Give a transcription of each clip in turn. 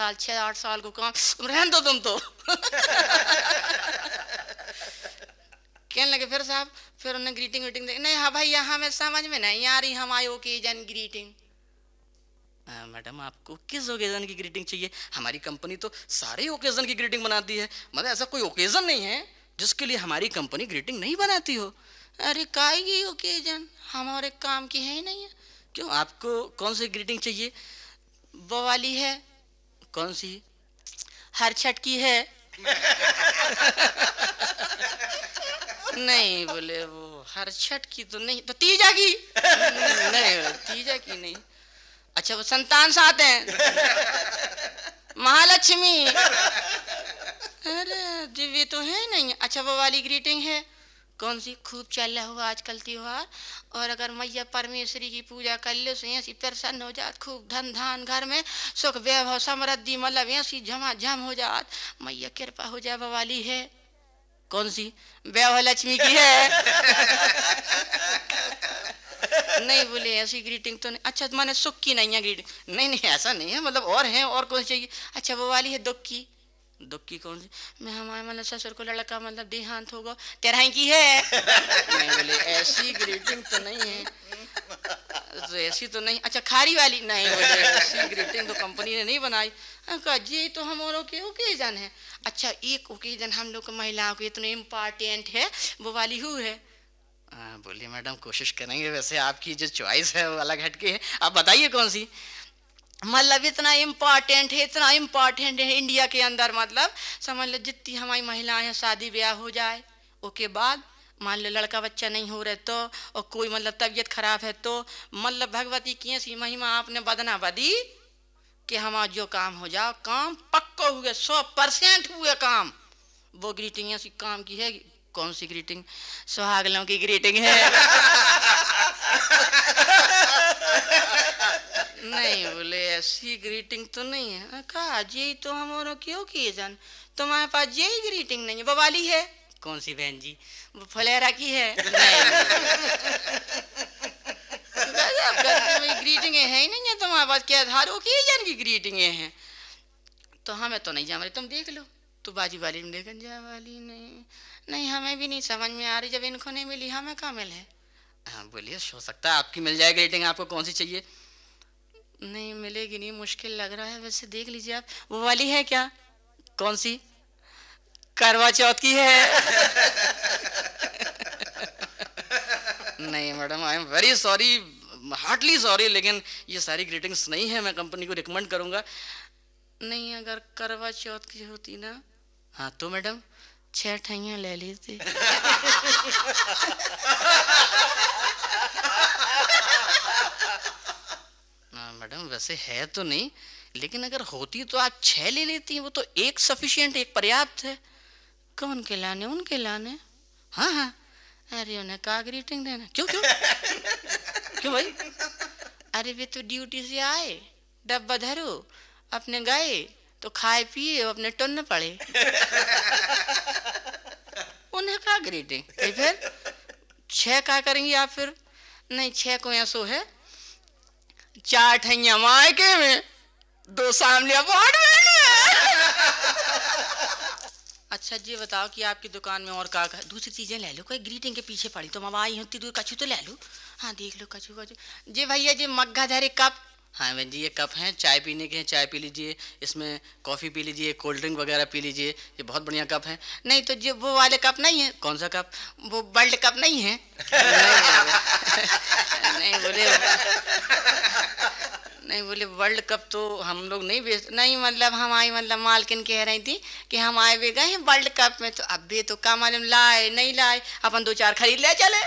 साल 6-8 साल को काम, रहने दो तुम तो। कहने लगे फिर साहब, फिर उन्हें ग्रीटिंग वीटिंग दे, नहीं हाँ भैया हमें समझ में नहीं आ रही हमारी ओकेजन ग्रीटिंग। मैडम आपको किस ओकेजन की ग्रीटिंग चाहिए? हमारी कंपनी तो सारे ओकेजन की ग्रीटिंग बनाती है, मतलब ऐसा कोई ओकेजन नहीं है जिसके लिए हमारी कंपनी ग्रीटिंग नहीं बनाती हो। अरे काहे की ओकेजन, हमारे काम की है ही नहीं है। क्यों, आपको कौन सी ग्रीटिंग चाहिए? वो वाली है। कौन सी? हर छठ की है। नहीं बोले वो हर छठ की तो नहीं, तो तीजा की। नहीं तीजा की नहीं। अच्छा वो संतान साथ हैं, महालक्ष्मी। अरे दिव्य तो है नहीं। अच्छा वो वाली ग्रीटिंग है। कौन सी? खूब चल रहा हुआ आजकल त्योहार, और अगर मैया परमेश्वरी की पूजा कर लो तो ऐसी प्रसन्न हो जात, खूब धन धान घर में, सुख वैभव समृद्धि, मतलब ऐसी झमाझम हो जात, मैया कृपा हो जाए, वो वाली है। कौन सी? वैभव लक्ष्मी की है। नहीं बोले ऐसी ग्रीटिंग तो नहीं। अच्छा माने सुख की नहीं है ग्रीटिंग? नहीं नहीं ऐसा नहीं है, मतलब और है, और कौन सी चाहिए? अच्छा वो वाली है दुख की। दुख की कौन सी? मैं हमारे मतलब ससुर को लड़का मतलब देहांत होगा, तेरह की है। नहीं बोले ऐसी ग्रीटिंग तो नहीं है, तो ऐसी तो नहीं। अच्छा खारी वाली? नहीं बोले ऐसी ग्रीटिंग तो कंपनी ने नहीं बनाई। जी तो हम औरों के ओकेजन है। अच्छा एक ओकेजन हम लोग महिलाओं को इतने इम्पोर्टेंट है, वो वाली हु है। बोलिए मैडम कोशिश करेंगे, वैसे आपकी जो चॉइस है वो अलग हटके है, आप बताइए कौन सी? मतलब इतना इम्पोर्टेंट है, इतना इम्पोर्टेंट है इंडिया के अंदर, मतलब समझ लो जितनी हमारी महिलाएं हैं शादी ब्याह हो जाए उसके बाद, मान लो लड़का बच्चा नहीं हो रहे तो, और कोई मतलब तबीयत खराब है तो, मतलब भगवती की ऐसी महिमा आपने बदना बदी कि हमारा जो काम हो जाओ, काम पक्का हुए, 100% हुए काम। वो ग्रीटिंग ऐसी काम की है। कौन सी ग्रीटिंग? सुहागलों की ग्रीटिंग है। नहीं बोले ऐसी ग्रीटिंग तो नहीं है। कहा जी तो हमारा क्यों किए जान, तुम्हारे पास यही ग्रीटिंग नहीं है, वो वाली है। कौन सी बहन जी? वो फलेरा की है। ग्रीटिंग है ही नहीं है तुम्हारे पास, क्या धारो की जान की ग्रीटिंग है? तो हमें तो नहीं जा रही, तुम देख लो। तो बाजी वाली में देखन जा वाली नहीं, नहीं हमें भी नहीं समझ में आ रही, जब इनको नहीं मिली हमें कहाँ मिल है। हाँ बोलिए, हो सकता है आपकी मिल जाए ग्रीटिंग, आपको कौन सी चाहिए? नहीं मिलेगी नहीं, मुश्किल लग रहा है, वैसे देख लीजिए आप। वो वाली है क्या? कौन सी? करवा चौथ की है। नहीं madam I am very sorry, Hartley sorry, लेकिन ये सारी ग्रीटिंग्स नहीं है, मैं कंपनी को रिकमेंड करूंगा। नहीं अगर करवा चौथ की होती ना, हाँ तो मैडम 6 ठैया ले लेते। मैडम वैसे है तो नहीं, लेकिन अगर होती तो आप 6 ले लेती हैं, वो तो एक सफिशिएंट, एक पर्याप्त है। कौन के लाने? उनके लाने। हाँ हाँ। अरे उन्हें का ग्रीटिंग देना? क्यों क्यों क्यों भाई? अरे वे तो ड्यूटी से आए, डब्बा धरो, अपने गए तो खाए पिए अपने टुन्न पड़े। उन्हें का ग्रीटिंग? फिर 6 का करेंगी आप फिर? नहीं 6 को ऐसो है, 4 ठैया मायके में, 2 सामने अपार्टमेंट में। अच्छा जी बताओ कि आपकी दुकान में और का दूसरी चीजें ले लो, कोई ग्रीटिंग के पीछे पड़ी तो ममा आई होती, दूर कछू तो ले लो। हाँ देख लो कछू कछू। जी भैया जी मग्घा धरे कप। हाँ बहन जी ये कप हैं, चाय पीने के हैं, चाय पी लीजिए, इसमें कॉफ़ी पी लीजिए, कोल्ड ड्रिंक वगैरह पी लीजिए, ये बहुत बढ़िया कप है। नहीं तो जो वो वाले कप नहीं है? कौन सा कप? वो वर्ल्ड कप नहीं है? नहीं बोले नहीं बोले वर्ल्ड कप तो हम लोग नहीं बेच, नहीं मतलब हमारी मतलब मालकिन कह रही थी कि हम आए हुए गए हैं वर्ल्ड कप में, तो अब भी तो क्या मालूम लाए नहीं लाए, अपन 2-4 खरीद ले चले।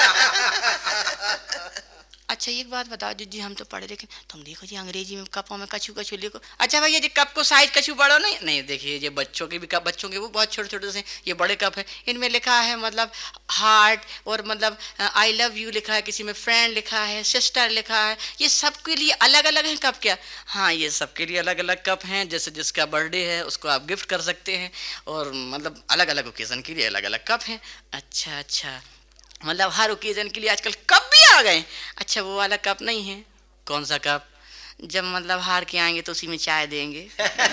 अच्छा एक बात बताओ जी, हम तो पढ़े लिखे, तुम देखो जी अंग्रेजी में कपों में कछू कछू लिखो। अच्छा भैया जी कप को साइज कछू बड़ो नहीं? नहीं देखिए ये बच्चों के भी कप, बच्चों के वो बहुत छोटे छोटे से, ये बड़े कप है, इनमें लिखा है मतलब हार्ट, और मतलब आई लव यू लिखा है, किसी में फ्रेंड लिखा है, सिस्टर लिखा है, ये सबके लिए अलग अलग है कप क्या? हाँ ये सबके लिए अलग अलग कप हैं, जैसे जिसका बर्थडे है उसको आप गिफ्ट कर सकते हैं, और मतलब अलग अलग ओकेजन के लिए अलग अलग कप हैं। अच्छा अच्छा, मतलब हर ओकेजन के लिए आजकल कप भी आ गए। अच्छा वो वाला कप नहीं है? कौन सा कप? जब मतलब हार के आएंगे तो उसी में चाय देंगे।